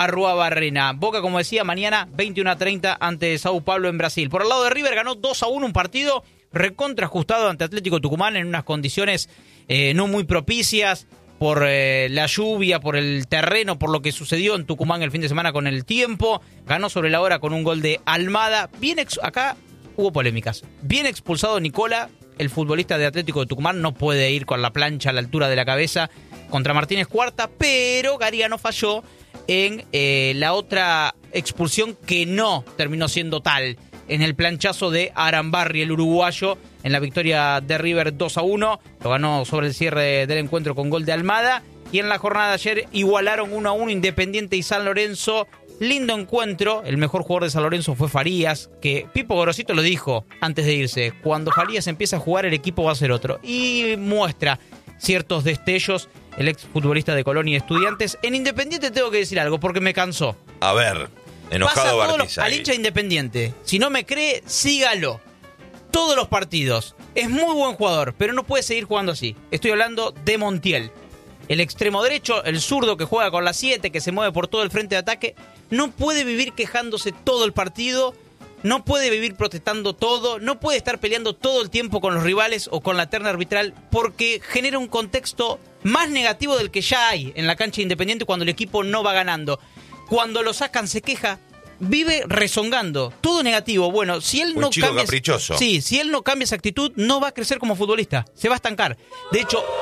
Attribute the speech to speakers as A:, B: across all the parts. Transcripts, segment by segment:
A: @Barrena. Boca, como decía, mañana 21:30 ante Sao Paulo en Brasil. Por el lado de River ganó 2-1 un partido recontra ajustado ante Atlético Tucumán en unas condiciones no muy propicias por la lluvia, por el terreno, por lo que sucedió en Tucumán el fin de semana con el tiempo. Ganó sobre la hora con un gol de Almada. Acá hubo polémicas. Bien expulsado Nicola, el futbolista de Atlético de Tucumán, no puede ir con la plancha a la altura de la cabeza contra Martínez Cuarta, pero Gariano falló en la otra expulsión que no terminó siendo tal, en el planchazo de Arambarri, el uruguayo, en la victoria de River 2-1. Lo ganó sobre el cierre del encuentro con gol de Almada. Y en la jornada de ayer igualaron 1-1 Independiente y San Lorenzo. Lindo encuentro. El mejor jugador de San Lorenzo fue Farías, que Pipo Gorosito lo dijo antes de irse. Cuando Farías empieza a jugar, el equipo va a ser otro. Y muestra ciertos destellos el exfutbolista de Colón y Estudiantes. En Independiente tengo que decir algo, porque me cansó.
B: A ver, enojado Bartizay.
A: Al hincha Independiente. Si no me cree, sígalo. Todos los partidos. Es muy buen jugador, pero no puede seguir jugando así. Estoy hablando de Montiel. El extremo derecho, el zurdo que juega con la 7, que se mueve por todo el frente de ataque, no puede vivir quejándose todo el partido, no puede vivir protestando todo, no puede estar peleando todo el tiempo con los rivales o con la terna arbitral, porque genera un contexto más negativo del que ya hay en la cancha Independiente cuando el equipo no va ganando. Cuando lo sacan se queja, vive rezongando, todo negativo. Bueno, si él no cambia,
B: caprichoso.
A: Sí, si él no cambia esa actitud, no va a crecer como futbolista, se va a estancar. De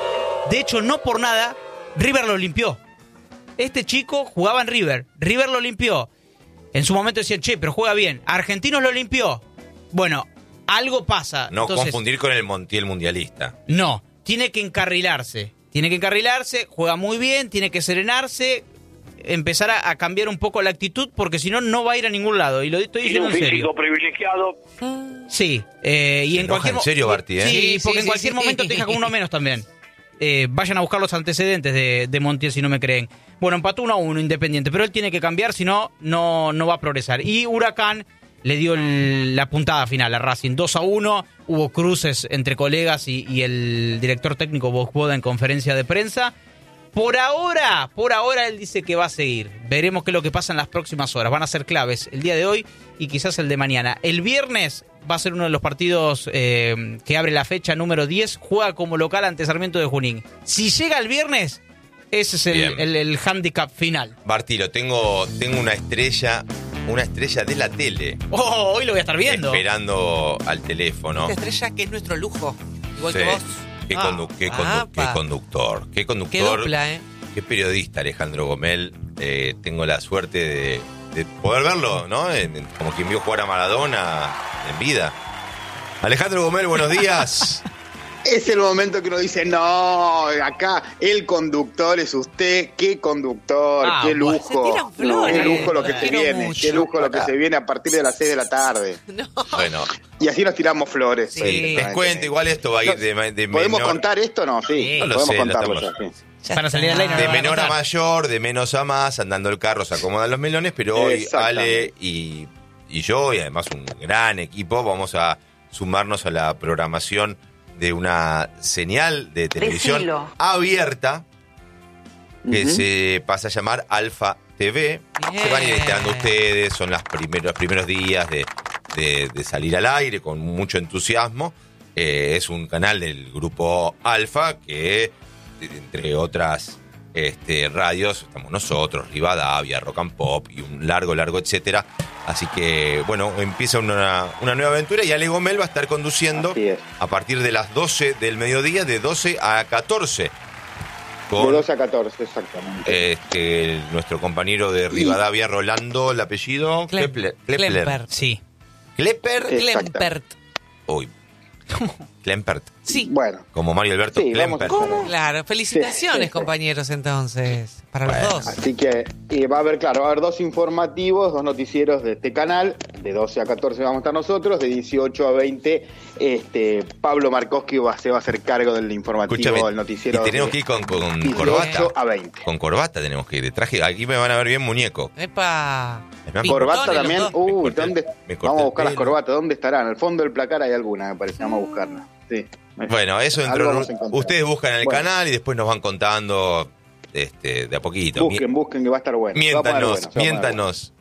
A: hecho, no por nada, River lo limpió. Este chico jugaba en River lo limpió. En su momento decían, che, pero juega bien. Argentinos lo limpió. Bueno, algo pasa.
B: No
A: entonces,
B: confundir con el Montiel mundialista.
A: No, tiene que encarrilarse, juega muy bien, tiene que serenarse, empezar a cambiar un poco la actitud, porque si no, no va a ir a ningún lado. Y lo estoy diciendo en serio.
C: Privilegiado.
A: Sí, y en cualquier
B: en serio, Barty, ¿eh?
A: Sí, porque en cualquier momento te deja con uno menos también. Vayan a buscar los antecedentes de Montiel si no me creen. Bueno, empató 1-1 Independiente, pero él tiene que cambiar, si no, no va a progresar. Y Huracán le dio la puntada final a Racing 2-1. Hubo cruces entre colegas y el director técnico Bosboda en conferencia de prensa. Por ahora él dice que va a seguir. Veremos qué es lo que pasa en las próximas horas. Van a ser claves el día de hoy y quizás el de mañana. El viernes va a ser uno de los partidos que abre la fecha número 10. Juega como local ante Sarmiento de Junín. Si llega el viernes, ese es el handicap final.
B: Bartilo, tengo una estrella de la tele.
A: Oh, hoy lo voy a estar viendo.
B: Esperando al teléfono.
D: Esta estrella que es nuestro lujo, igual
B: Sí.
D: que vos.
B: Qué conductor.
D: Qué dupla,
B: Qué periodista, Alejandro Gomel. Tengo la suerte de poder verlo, ¿no? Como quien vio jugar a Maradona en vida. Alejandro Gomel, buenos días.
E: Es el momento que uno dice, no, acá el conductor es usted, qué conductor, qué lujo.
D: Se tiran flores.
E: Qué lujo lo que se
D: Quiero
E: viene,
D: mucho.
E: qué lujo lo que se viene a partir de las 6 de la tarde.
D: No.
B: Bueno,
E: Y así nos tiramos flores.
D: Sí.
B: les cuento, igual esto va a ir de
E: ¿Podemos
B: menor,
E: contar esto? No, sí,
A: No
B: lo
E: podemos
B: sé, lo
E: contarlo
B: estamos-
E: ya, sí.
D: Ya
A: Para
D: está.
A: salir al aire,
B: de
A: no lo van a
B: menor a
A: contar.
B: mayor, de menos a más, andando el carro se acomodan los melones, pero hoy
E: Exactamente.
B: Ale y yo, y además un gran equipo, vamos a sumarnos a la programación de una señal de televisión abierta que se pasa a llamar Alfa TV.
D: Bien.
B: Se van a ir enterando ustedes, son los primeros días de salir al aire con mucho entusiasmo. Es un canal del grupo Alfa que, entre otras radios, estamos nosotros, Rivadavia, Rock and Pop y un largo etcétera. Así que, bueno, empieza una nueva aventura y Ale Gomel va a estar conduciendo
E: Así es.
B: a partir de las 12 del mediodía, de 12 a 14.
E: De
B: Con
E: 12 a 14, exactamente.
B: nuestro compañero de Rivadavia, Rolando, el apellido Klepler.
D: Klempert.
A: Sí.
B: Klepper.
E: Exacto.
D: Klempert.
B: Uy. Klempert.
D: Sí.
E: Bueno,
B: Como Mario Alberto
E: Sí, vamos a
B: Klempert.
E: hacer-
D: Claro, felicitaciones,
E: Sí.
D: compañeros, entonces, para los
B: Bueno,
D: dos.
E: así que va a haber dos informativos, dos noticieros de este canal. De 12 a 14 vamos a estar nosotros, de 18 a 20 Pablo Markowski se va a hacer cargo del informativo,
B: Escúchame,
E: del noticiero.
B: y tenemos
E: de
B: que ir con
E: 18
B: corbata.
E: a 20.
B: Con corbata tenemos que ir de traje. Aquí me van a ver bien muñeco.
D: Epa.
B: Me
D: Pintones
E: Corbata
D: los
E: también.
D: dos.
E: ¿Dónde?
B: me corté
E: Vamos a
B: el
E: buscar las
B: pelo.
E: corbatas. ¿Dónde estarán? Al fondo del placar hay alguna, me parece. Vamos a buscarla. Sí.
B: Bueno, eso
E: Algo
B: dentro.
E: vamos a encontrar.
B: Ustedes buscan en el
E: Bueno.
B: canal y después nos van contando de a poquito.
E: Busquen que va a estar bueno.
B: Miéntanos.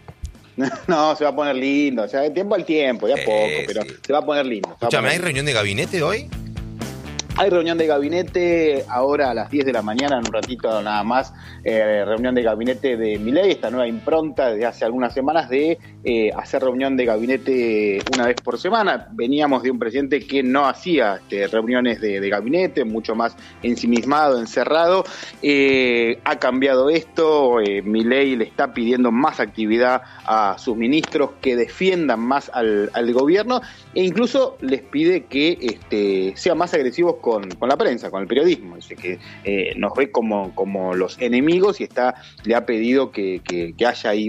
E: No, se va a poner lindo. O sea, de tiempo al tiempo, de a poco, pero
B: sí.
E: se va a poner lindo.
B: Escúchame, ¿hay reunión de gabinete hoy?
E: Hay reunión de gabinete ahora a las 10 de la mañana, en un ratito nada más, reunión de gabinete de Milei, esta nueva impronta desde hace algunas semanas de hacer reunión de gabinete una vez por semana. Veníamos de un presidente que no hacía reuniones de gabinete, mucho más ensimismado, encerrado. Ha cambiado esto, Milei le está pidiendo más actividad a sus ministros, que defiendan más al gobierno, e incluso les pide que sean más agresivos con la prensa, con el periodismo. Dice que nos ve como los enemigos y le ha pedido que haya ahí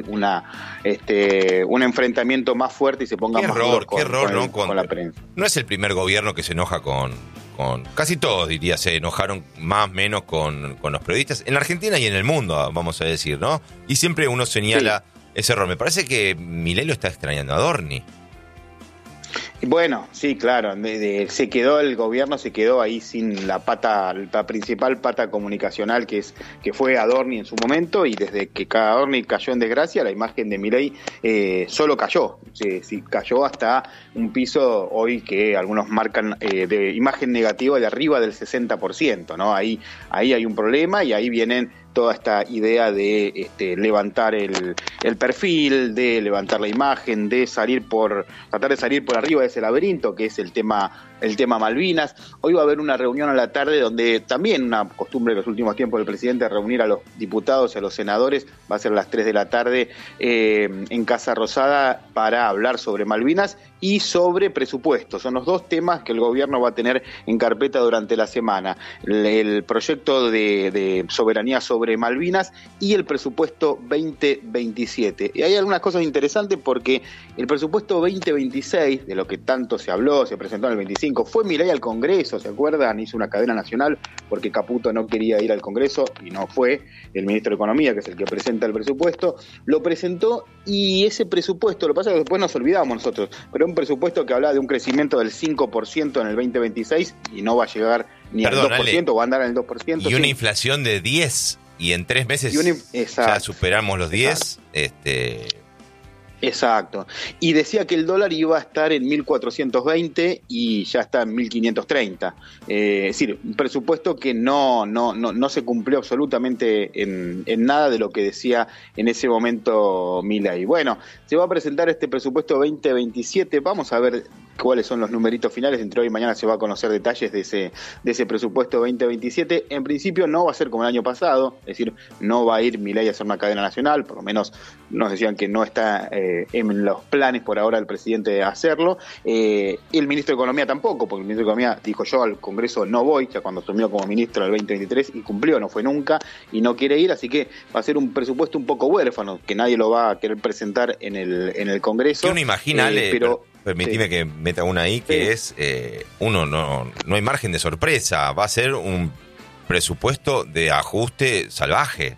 E: un enfrentamiento más fuerte y se ponga más duro con la prensa.
B: No es el primer gobierno que se enoja con casi todos, diría, se enojaron más o menos con los periodistas, en la Argentina y en el mundo, vamos a decir, ¿no? Y siempre uno señala ese error. Me parece que Milei lo está extrañando a Adorni.
E: Bueno, sí, claro, el gobierno se quedó ahí sin la principal pata comunicacional que fue Adorni en su momento, y desde que Adorni cayó en desgracia, la imagen de Milei solo cayó, cayó hasta un piso hoy que algunos marcan de imagen negativa de arriba del 60%, ¿no? Ahí hay un problema, y ahí vienen toda esta idea de levantar el perfil, de levantar la imagen, de tratar de salir por arriba de ese laberinto que es el tema Malvinas. Hoy va a haber una reunión a la tarde donde también, una costumbre de los últimos tiempos del presidente, reunir a los diputados y a los senadores, va a ser a las 3 de la tarde en Casa Rosada, para hablar sobre Malvinas y sobre presupuesto. Son los dos temas que el gobierno va a tener en carpeta durante la semana: el proyecto de soberanía sobre Malvinas y el presupuesto 2027. Y hay algunas cosas interesantes, porque el presupuesto 2026, de lo que tanto se habló, se presentó en el 25, fue Milei al Congreso, ¿se acuerdan? Hizo una cadena nacional porque Caputo no quería ir al Congreso y no fue. El ministro de Economía, que es el que presenta el presupuesto, lo presentó, y ese presupuesto, lo que pasa es que después nos olvidamos nosotros, pero un presupuesto que hablaba de un crecimiento del 5% en el 2026 y no va a llegar ni al 2%, Ale, va a andar en el 2%.
B: Y una inflación de 10, y en 3 meses ya superamos los 10.
E: Exacto. Y decía que el dólar iba a estar en 1.420 y ya está en 1.530. Es decir, un presupuesto que no se cumplió absolutamente en nada de lo que decía en ese momento Milei. Bueno, se va a presentar este presupuesto 2027. Vamos a ver cuáles son los numeritos finales. Entre hoy y mañana se va a conocer detalles de ese presupuesto 2027. En principio no va a ser como el año pasado, es decir, no va a ir Milei a hacer una cadena nacional, por lo menos nos decían que no está en los planes por ahora del presidente hacerlo. El ministro de Economía tampoco, porque el ministro de Economía dijo: yo al Congreso no voy, ya cuando asumió como ministro del 2023, y cumplió, no fue nunca, y no quiere ir, así que va a ser un presupuesto un poco huérfano, que nadie lo va a querer presentar en el Congreso.
B: ¿Qué uno imagina, pero permitime
E: sí,
B: que meta una ahí, que
E: sí,
B: es, uno no hay margen de sorpresa, va a ser un presupuesto de ajuste salvaje.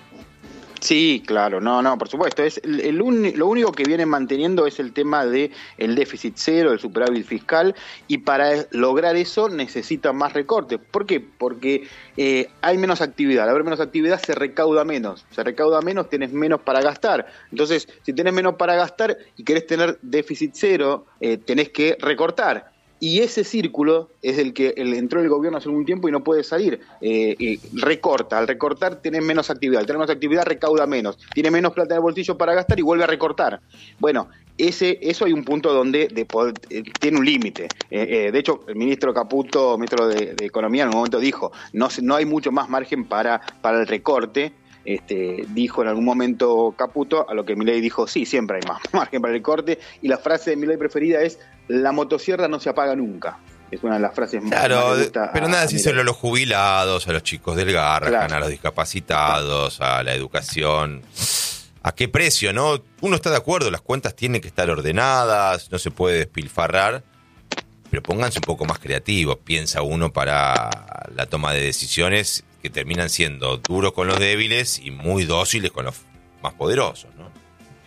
E: Sí, claro, no, por supuesto. Es lo único que vienen manteniendo es el tema de el déficit cero, el superávit fiscal, y para lograr eso necesitan más recortes. ¿Por qué? Porque hay menos actividad. Al haber menos actividad se recauda menos, tenés menos para gastar. Entonces, si tenés menos para gastar y querés tener déficit cero, tenés que recortar. Y ese círculo es el que entró el gobierno hace algún tiempo y no puede salir. Recorta, al recortar tenés menos actividad, al tener menos actividad recauda menos, tiene menos plata en el bolsillo para gastar y vuelve a recortar. Bueno, eso hay un punto donde tiene un límite. De hecho, el ministro Caputo, ministro de Economía, en un momento dijo: no hay mucho más margen para el recorte. Dijo en algún momento Caputo, a lo que Milei dijo: sí, siempre hay más margen para el corte. Y la frase de Milei preferida es: la motosierra no se apaga nunca. Es una de las frases más que me gusta.
B: Pero nada, decírselo a los jubilados, a los chicos del Garrahan, claro, a los discapacitados, a la educación. ¿A qué precio, no? Uno está de acuerdo, las cuentas tienen que estar ordenadas, no se puede despilfarrar, pero pónganse un poco más creativos, piensa uno, para la toma de decisiones que terminan siendo duros con los débiles y muy dóciles con los más poderosos, ¿no?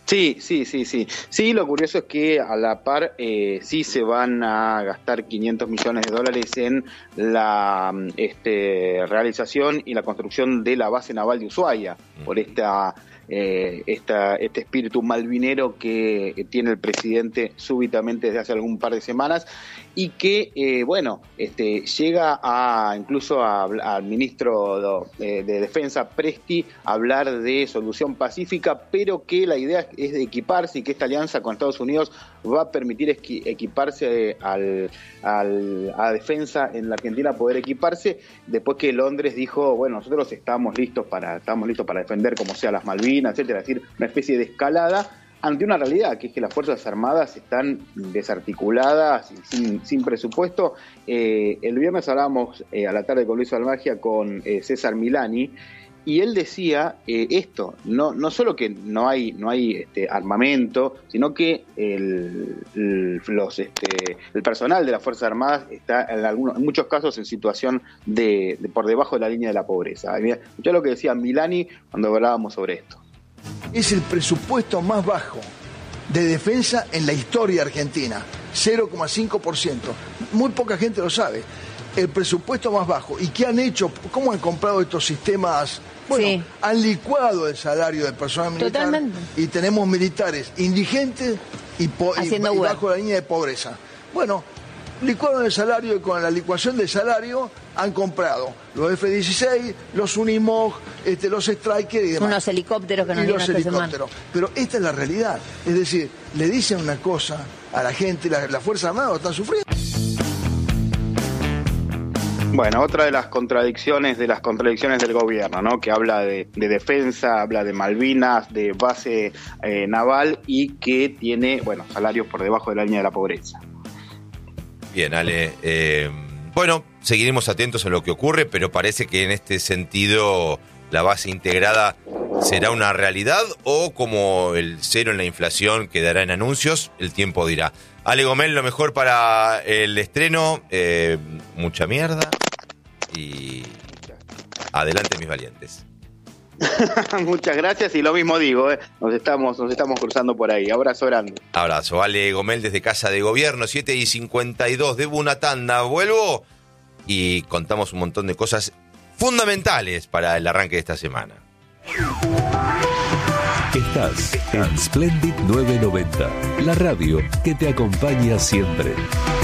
E: Sí. Sí, lo curioso es que a la par sí se van a gastar $500 millones en la realización y la construcción de la base naval de Ushuaia, por este espíritu malvinero que tiene el presidente súbitamente desde hace algún par de semanas y que, llega incluso al ministro de Defensa, Presti, a hablar de solución pacífica, pero que la idea es de equiparse y que esta alianza con Estados Unidos va a permitir equiparse a defensa en la Argentina, poder equiparse, después que Londres dijo, bueno, nosotros estamos listos para defender como sea las Malvinas, etcétera, es decir, una especie de escalada ante una realidad que es que las Fuerzas Armadas están desarticuladas y sin presupuesto. El viernes hablábamos a la tarde con Luis Almagia con César Milani, y él decía esto, no solo que no hay armamento, sino que el personal de las Fuerzas Armadas está en muchos casos en situación de por debajo de la línea de la pobreza. Escuchá lo que decía Milani cuando hablábamos sobre esto.
C: Es el presupuesto más bajo de defensa en la historia argentina, 0,5%. Muy poca gente lo sabe. El presupuesto más bajo. ¿Y qué han hecho? ¿Cómo han comprado estos sistemas? Bueno, sí, han licuado el salario del personal militar.
F: Totalmente.
C: Y tenemos militares indigentes y bajo la línea de pobreza. Bueno, licuaron el salario y con la licuación del salario han comprado los F-16, los Unimog, los Stryker y demás.
F: Unos helicópteros que nos dieron esta semana.
C: Pero esta es la realidad. Es decir, le dicen una cosa a la gente, la Fuerza Armada lo están sufriendo.
E: Bueno, otra de las contradicciones del gobierno, ¿no? Que habla de defensa, habla de Malvinas, de base naval y que tiene, salarios por debajo de la línea de la pobreza.
B: Bien, Ale. Seguiremos atentos a lo que ocurre, pero parece que en este sentido la base integrada será una realidad o como el cero en la inflación quedará en anuncios, el tiempo dirá. Ale Gomel, lo mejor para el estreno, mucha mierda y adelante mis valientes.
E: Muchas gracias y lo mismo digo, nos estamos cruzando por ahí. Abrazo grande.
B: Abrazo. Ale Gomel desde Casa de Gobierno, 7:52, debo una tanda, vuelvo y contamos un montón de cosas fundamentales para el arranque de esta semana.
G: Estás en Splendid 990, la radio que te acompaña siempre.